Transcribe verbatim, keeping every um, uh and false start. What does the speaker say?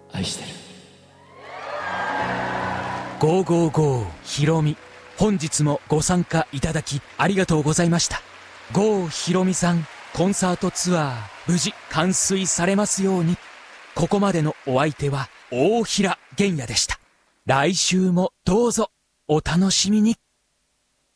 愛してる。 ゴーゴーゴーひろみ、本日もご参加いただきありがとうございました。郷ひろみさん、コンサートツアー無事完遂されますように。ここまでのお相手は大平玄也でした。来週もどうぞお楽しみに。